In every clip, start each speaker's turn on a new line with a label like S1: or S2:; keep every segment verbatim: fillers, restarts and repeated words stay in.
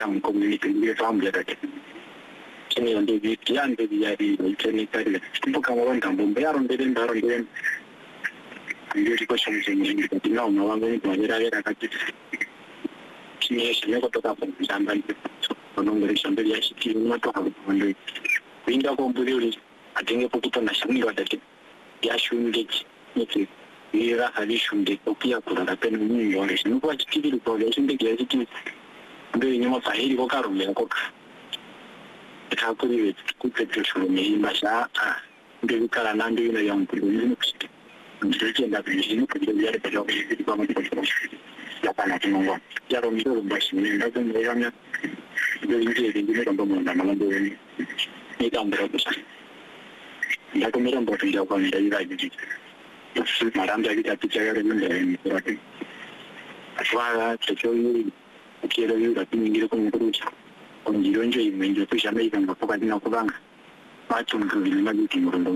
S1: yang community dia faham dia tak. Kini yang dia kian dia jadi kini tadi. Bukan orang kampung baru dia dan baru dia. Dia juga sama jenis kita tinggal orang ini banyak ada kat. Kini saya kau tak pun sampai orang dari sampai dia sikit rumah tu orang mandiri. Pindah komputer ni, ada yang pergi nak sini ada tu. Dia sundik, ni tu. Dia hari sundik, okey aku dah dapat ni orang sini. Kau sikit dulu kau dia sundik dia sikit. Dia ni mau sahih kau karun dia kau. Aku ni kita terus ni masa ah. Dia kalau nanti ni yang perlu ni mesti. Jadi nak pergi sini kerja dia ada job di bawah di bawah. Siapa nak tunggu? Jadi orang itu rumah sini, nak tunggu orangnya. Dia ini dia ini kan pemain nama dia ini. Ini gambar besar. Dia tu mereka buat video kan dari lagi. Malam jadi jadi cakap dengan dia berarti. Asal cakap kira you dah tinggi tu pun terus. Orang jiran je ini je tu siapa yang nak buat ni nak buat. Macam tu ini lagi timur tu.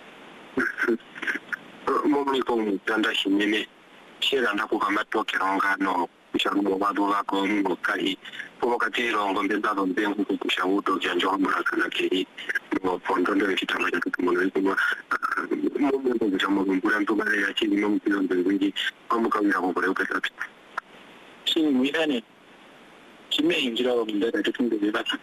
S1: Mungkin pun tanda sini ni. Siapa nak buat macam tu orang kan no. Misalnya buat dua kau buat kali. Pokoknya orang orang benda orang benda aku tu siapa tu jangan jual mereka lagi. Buat pondok dari kita macam tu mana itu mah. Mungkin pun macam bulan tu mana ya sini mungkin orang benda kamu kau yang aku boleh ucapkan. Sini mungkin ni. Sini hingga orang benda dari tu dia baca.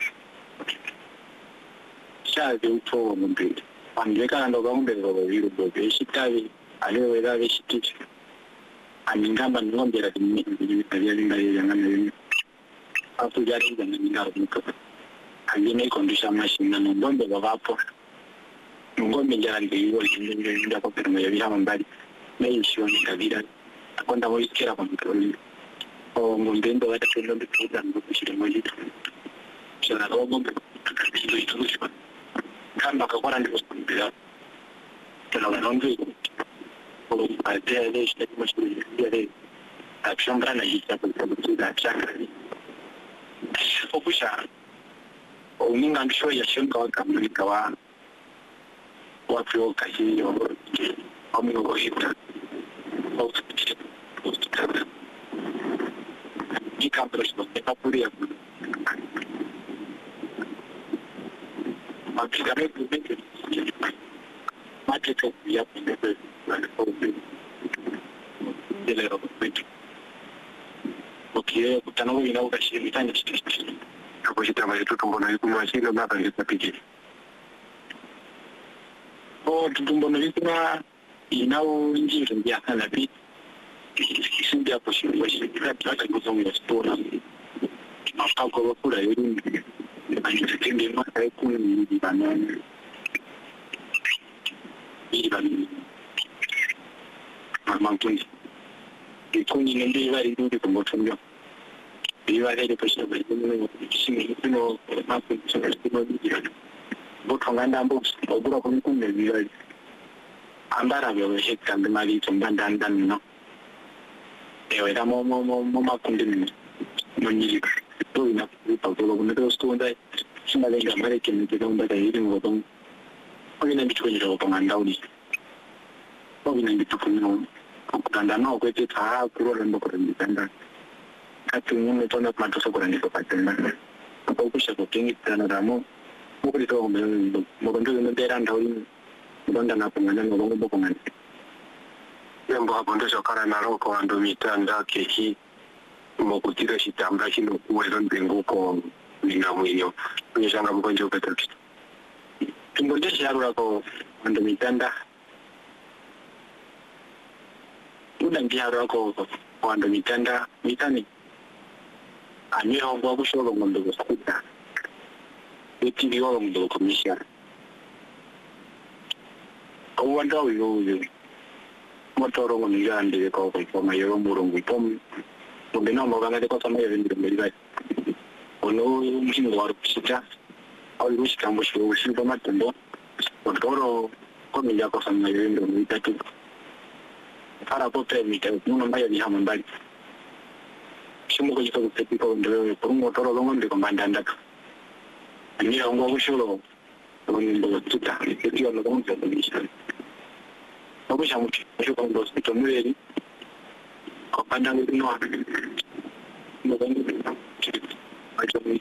S1: Saya tu tu orang benda. Pandai kan orang benda orang itu boleh sikit. Ada orang sikit. Aminkan bantuan dia ada ni, dia ada ni jangan ni. Aku jadi jangan tinggal di muka. Hari ni kondisi masih nambah berapa apa. Nunggu menjalan ke ibu, jadi dia dapat permainan dia membalik. Ni isu ni tadi dah. Aku tak boleh kira apa tu. Oh, mungkin tu ada film itu dan buku sudah maju. Saya tahu mungkin itu itu tu. Kan bakal orang di hospital dia. Kalau orang tu kalau ada ada istilah macam ni, ada action kan lagi siapa siapa tu action. Fokus ah, orang ni kan show ya show kau kamu ni kawan, waktu kau kasih orang, kamu kau itu, kau tu, ni kamu terus berdekat puri aku. Macam kami tu betul. Macam tu dia betul. Dia lewat betul. Okey, kita nak ini nak kasih kita ni sikit. Aku kita macam tu tumbuh naik masih nak nak kita pergi. Oh, tumbuh naik tu mah inau injil dia kan lebih. Dia posisi masih kita ada kosong ya store. Apa kau pula ini? Ani sikit dia mah saya pun di mana. Di mana? Mampu. Itu ni nanti hari itu di tempat semua. Di hari itu pasti berjumpa sini itu no mampu seperti mana dia. Bukan anda bos, orang pun pun dia. Antara dia berhutang dengan di tempat dan dan no. Eh, kita mau mau mau mau mampu dia. Menjadi tu nak tahu tu orang itu tu anda semua lagi gambar ini kita anda dah ini orang. Orang yang bicara juga orang anda ni. Orang yang bicara pun tanda no kau itu tahu kurang berkurang di tanda. Katu ni itu nak matu sekurang itu paten. Kau bisa kau tinggi tanda ramu. Mungkin itu orang mungkin itu nanti orang tahu ini. Bukan tanda penganan orang berpenganan. Yang buat pun tu sekarang naruh kau anda minta anda kehi. Mungkin tidak sih tambah sih nak buat dan tengok kau binamu ini. Misalnya bukan juga betul. Kemudian siapa kau anda minta anda. Ulang dia aku orang mitanda mitani. Ani orang bawa show orang tu sekolah. Itu dia orang tu komisi. Kau anda itu motor orang ni jangan dia kau kau mai orang burung pun. Mungkin nama orang ada kau sama yang dia beli. Kalau mungkin luar biasa. Kalau mungkin kamu show show macam tu. Motor kau ni jago sama yang dia beli tu. Para potret ni tu, mungkin bayar ni hamil balik. Semua kita kita kita untuk motor orang ni komandan dak. Ini orang bawa show, orang bawa tuta, itu orang orang tu ni. Aku sama show orang bawa itu mula ni. Komandan itu no. Mungkin macam ni.